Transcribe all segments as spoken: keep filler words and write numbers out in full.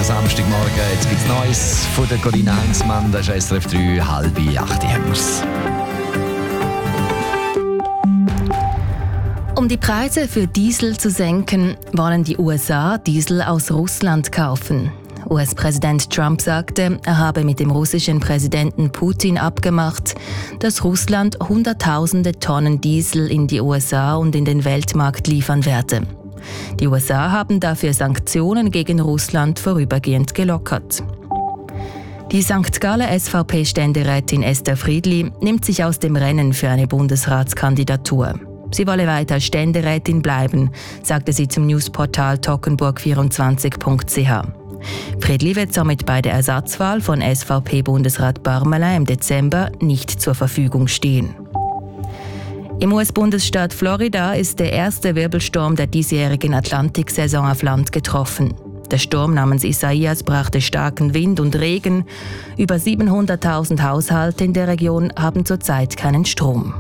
ist Samstagmorgen. Jetzt gibt es Neues von der Corinna Heinzmann. Das ist S R F drei, halb acht haben wir's. Um die Preise für Diesel zu senken, wollen die U S A Diesel aus Russland kaufen. U S-Präsident Trump sagte, er habe mit dem russischen Präsidenten Putin abgemacht, dass Russland Hunderttausende Tonnen Diesel in die U S A und in den Weltmarkt liefern werde. Die U S A haben dafür Sanktionen gegen Russland vorübergehend gelockert. Die Sankt Galler S V P-Ständerätin Esther Friedli nimmt sich aus dem Rennen für eine Bundesratskandidatur. Sie wolle weiter Ständerätin bleiben, sagte sie zum Newsportal toggenburg vierundzwanzig punkt c h. Friedli wird somit bei der Ersatzwahl von S V P-Bundesrat Barmelin im Dezember nicht zur Verfügung stehen. Im U S-Bundesstaat Florida ist der erste Wirbelsturm der diesjährigen Atlantiksaison auf Land getroffen. Der Sturm namens Isaias brachte starken Wind und Regen. Über siebenhunderttausend Haushalte in der Region haben zurzeit keinen Strom.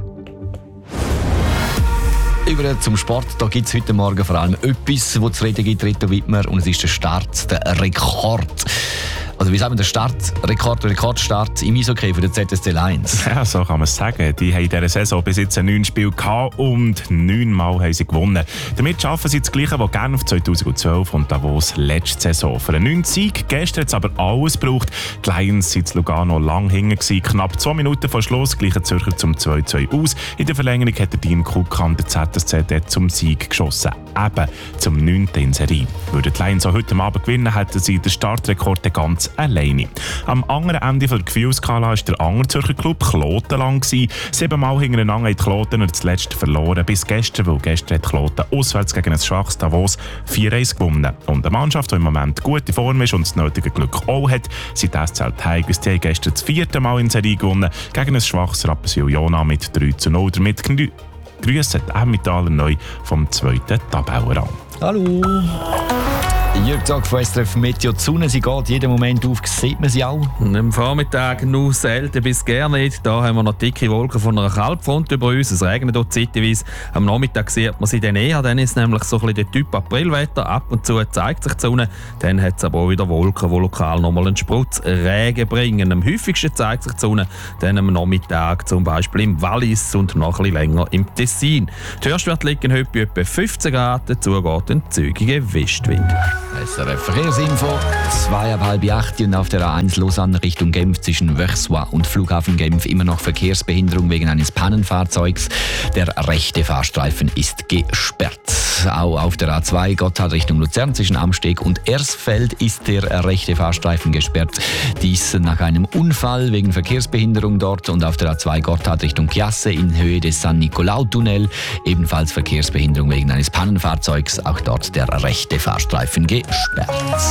Über zum Sport, da gibt es heute Morgen vor allem etwas, wo zu reden gibt, Reto Wittmer, und es ist der Start, der Rekord. Also wie sagen wir, der Start, Rekord, Rekordstart im Eishockey für den Z S C Lions. Ja, so kann man es sagen. Die haben in dieser Saison bis jetzt neun Spiele gehabt und neunmal haben sie gewonnen. Damit schaffen sie das Gleiche, was Genf zweitausendzwölf und Davos letzte Saison. Für einen neunten Sieg, gestern hat es aber alles gebraucht. Die Lions sind in Lugano lang hinten gewesen. Knapp zwei Minuten vor Schluss gleichen Zürcher zum zwei zu zwei aus. In der Verlängerung hat der Dean Kukan der Z S C dort zum Sieg geschossen. Eben zum neunten in Serie. Würden die Lions auch heute Abend gewinnen, hätten sie den Startrekord ganz alleine. Am anderen Ende der Gefühlskala war der andere Zürcher Club Kloten lang. Siebenmal hintereinander haben die Kloten zuletzt verloren. Bis gestern, weil gestern hat Kloten auswärts gegen ein schwaches Davos vier eins gewonnen. Und eine Mannschaft, die im Moment gute Form ist und das nötige Glück auch hat, sind die S C Tigers. Die haben gestern das vierte Mal in Serie gewonnen gegen ein schwaches Rapperswil-Jona mit drei zu null. Damit grüßen die Emmentaler neu vom zweiten Tabellenrang. Hallo! Jürg Zog von S R F Meteo. Die Sonne, sie geht jeden Moment auf. Sieht man sie auch? Am Vormittag nur selten bis gar nicht. Da haben wir noch dicke Wolken von einer Kaltfront über uns. Es regnet dort zeitweise. Am Nachmittag sieht man sie dann eher. Dann ist nämlich so ein bisschen der Typ Aprilwetter. Ab und zu zeigt sich die Sonne. Dann hat es aber auch wieder Wolken, die lokal nochmal einen Sprutz Regen bringen. Am häufigsten zeigt sich die Sonne dann am Nachmittag zum Beispiel im Wallis und noch ein bisschen länger im Tessin. Die Höchstwerte liegen heute bei etwa fünfzehn Grad. Dazu geht ein zügiger Westwind. S R F Verkehrsinfo, zwei ab halb acht und auf der A eins Lausanne Richtung Genf zwischen Wöchswa und Flughafen Genf immer noch Verkehrsbehinderung wegen eines Pannenfahrzeugs. Der rechte Fahrstreifen ist gesperrt. Auch auf der A zwei Gotthard Richtung Luzern zwischen Amsteg und Ersfeld ist der rechte Fahrstreifen gesperrt. Dies nach einem Unfall wegen Verkehrsbehinderung dort. Und auf der A zwei Gotthard Richtung Chiasse in Höhe des San Nicolau-Tunnel ebenfalls Verkehrsbehinderung wegen eines Pannenfahrzeugs. Auch dort der rechte Fahrstreifen gesperrt.